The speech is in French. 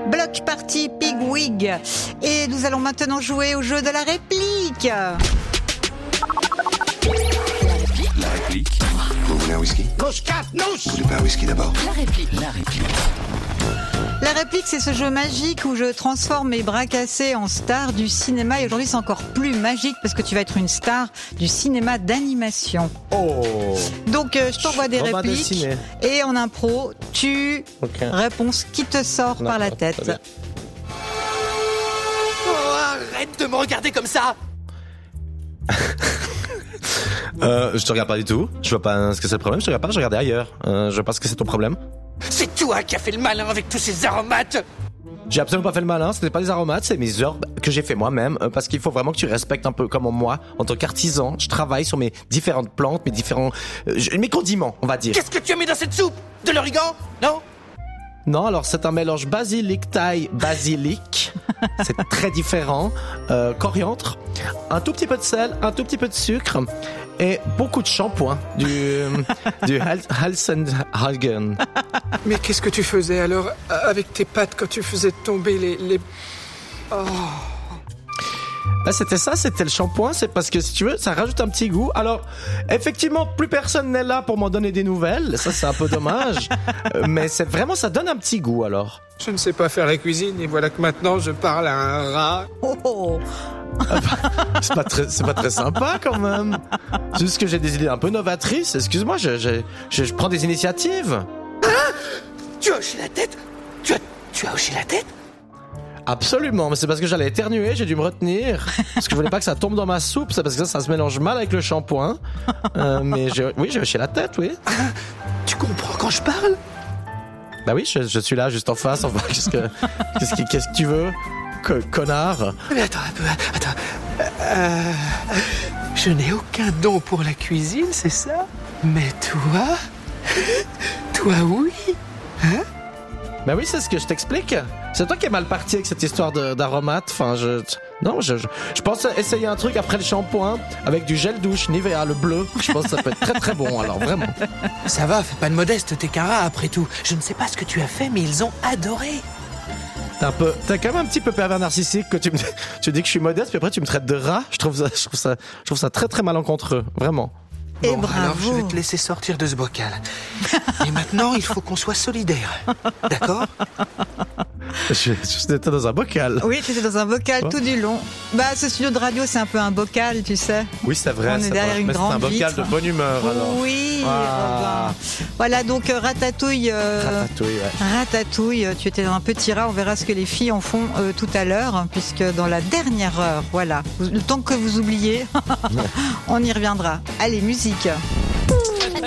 Block Party Pigwig. Et nous allons maintenant jouer au jeu de la réplique. La réplique. Vous voulez un whisky? Vous voulez pas un whisky d'abord? La réplique. La réplique, c'est ce jeu magique où je transforme mes bras cassés en stars du cinéma. Et aujourd'hui, c'est encore plus magique parce que tu vas être une star du cinéma d'animation. Oh. Donc, je t'envoie des Robin répliques. dessiné. Et en impro, tu réponds ce qui te sort par la tête. très bien. Oh, arrête de me regarder comme ça. Je te regarde pas du tout. Je vois pas ce que c'est le problème. Je te regarde pas. Je regardais ailleurs. Je vois pas ce que c'est ton problème. C'est toi qui as fait le malin avec tous ces aromates. J'ai absolument pas fait le malin. C'était pas des aromates, c'est mes herbes que j'ai fait moi-même. Parce qu'il faut vraiment que tu respectes un peu comme moi, en tant qu'artisan. Je travaille sur mes différentes plantes, mes condiments, on va dire. Qu'est-ce que tu as mis dans cette soupe? De l'origan? Non? Non, alors c'est un mélange basilic, thaï, basilic. C'est très différent. Coriandre, un tout petit peu de sel, un tout petit peu de sucre et beaucoup de shampoing du Halsenhagen. Mais qu'est-ce que tu faisais alors avec tes pattes quand tu faisais tomber les... Oh. Là, c'était le shampoing, c'est parce que si tu veux, ça rajoute un petit goût. Alors, effectivement, plus personne n'est là pour m'en donner des nouvelles. Ça, c'est un peu dommage. Mais c'est vraiment, ça donne un petit goût, alors. Je ne sais pas faire la cuisine et voilà que maintenant je parle à un rat. Oh. C'est pas très sympa, quand même. Juste que j'ai des idées un peu novatrices. Excuse-moi, je prends des initiatives. Tu as hoché la tête? Tu as hoché la tête? Absolument, mais c'est parce que j'allais éternuer, j'ai dû me retenir. Parce que je voulais pas que ça tombe dans ma soupe, c'est parce que ça se mélange mal avec le shampoing. Mais j'ai hoché la tête, oui. Tu comprends quand je parle? Bah oui, je suis là, juste en face. Enfin, qu'est-ce que tu veux, connard? Mais attends un peu, attends. Je n'ai aucun don pour la cuisine, c'est ça? Mais toi oui? Hein? Bah oui, c'est ce que je t'explique. C'est toi qui es mal parti avec cette histoire d'aromates. Enfin, je pense essayer un truc après le shampoing avec du gel douche Nivea, le bleu. Je pense que ça peut être très très bon, alors vraiment. Ça va, fais pas de modeste, t'es qu'un rat après tout. Je ne sais pas ce que tu as fait, mais ils ont adoré. T'as quand même un petit peu pervers narcissique que tu dis que je suis modeste, puis après tu me traites de rat. Je trouve ça très très malencontreux, vraiment. Et bon, bravo. alors je vais te laisser sortir de ce bocal. Et maintenant, il faut qu'on soit solidaires. D'accord? J'étais dans un bocal. Oui, tu étais dans un bocal tout du long. Bah, ce studio de radio, c'est un peu un bocal, tu sais. Oui, c'est vrai. On est derrière une grande c'est un bocal vitre. de bonne humeur, alors. Oui, Ah. Robin. Voilà, donc Ratatouille. Ratatouille, ouais. Ratatouille, tu étais un petit rat. On verra ce que les filles en font tout à l'heure, hein, puisque dans la dernière heure, voilà, le temps que vous oubliez, on y reviendra. Allez, musique.